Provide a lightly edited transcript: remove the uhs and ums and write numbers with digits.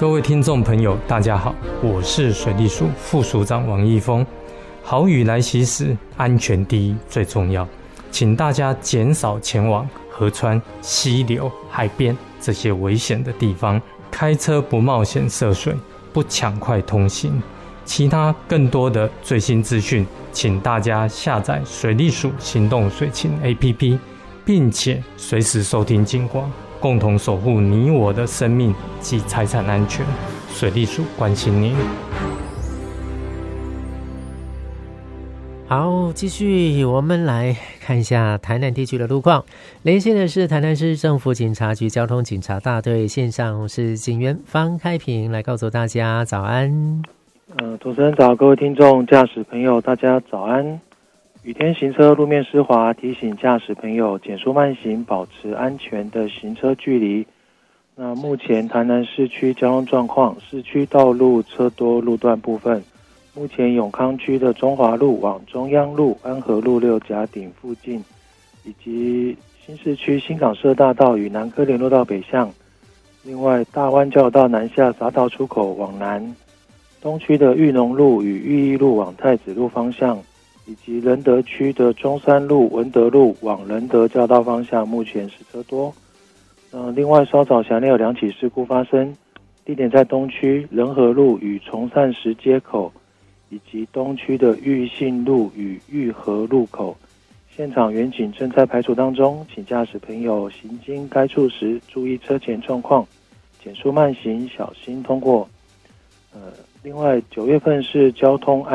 各位听众朋友大家好，我是水利署副署长王义峰。豪雨来袭时，安全第一最重要，请大家减少前往河川、溪流、海边这些危险的地方，开车不冒险涉水，不抢快通行。其他更多的最新资讯，请大家下载水利署行动水情 APP， 并且随时收听警广，共同守护你我的生命及财产安全。水利署关心您。 好，继续我们来看一下台南地区的路况。连线的是台南市政府警察局交通警察大队，线上是警员方开平来告诉大家早安。 主持人早，各位听众、驾驶朋友，大家早安。雨天行车路面湿滑，提醒驾驶朋友减速慢行，保持安全的行车距离。那目前台南市区交通状况，市区道路车多路段部分，目前永康区的中华路往中央路、安和路六甲顶附近，以及新市区新港社大道与南科联络道北向，另外大湾交流道南下匝道出口往南，东区的裕农路与裕义路往太子路方向，以及仁德区的中山路、文德路往仁德交道方向，目前是车多。另外稍早辖内有2起事故发生，地点在东区仁和路与崇善石街口，以及东区的裕信路与裕和路口。现场员警正在排除当中，请驾驶朋友行经该处时注意车前状况，减速慢行，小心通过。另外9月份是交通安